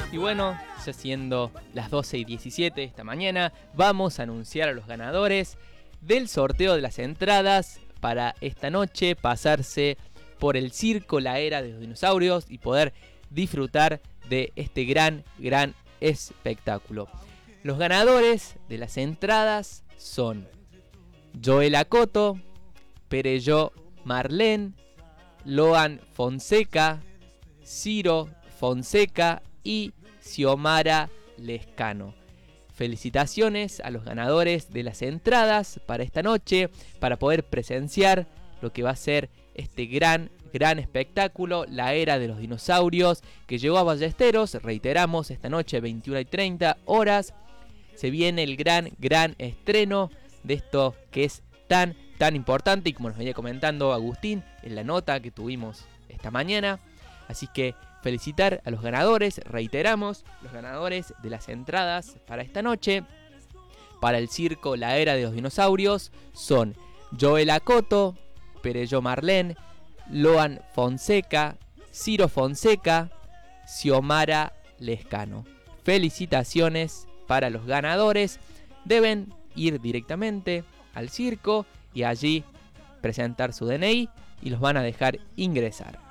Y bueno, ya siendo las 12:17 esta mañana, vamos a anunciar a los ganadores del sorteo de las entradas para esta noche, pasarse por el circo La Era de los Dinosaurios y poder disfrutar de este gran espectáculo. Los ganadores de las entradas son Joel Acoto, Pereyó Marlén, Loan Fonseca, Ciro Fonseca y Xiomara Lescano. Felicitaciones a los ganadores de las entradas para esta noche, para poder presenciar lo que va a ser este gran espectáculo, La Era de los Dinosaurios, que llegó a Ballesteros. Reiteramos, esta noche 21:30 horas se viene el gran estreno de esto que es tan importante, y como nos venía comentando Agustín en la nota que tuvimos esta mañana. Así que felicitar a los ganadores, reiteramos, los ganadores de las entradas para esta noche, para el circo La Era de los Dinosaurios, son Joel Acoto, Pereyó Marlén, Loan Fonseca, Ciro Fonseca, Xiomara Lescano. Felicitaciones para los ganadores. Deben ir directamente al circo y allí presentar su DNI y los van a dejar ingresar.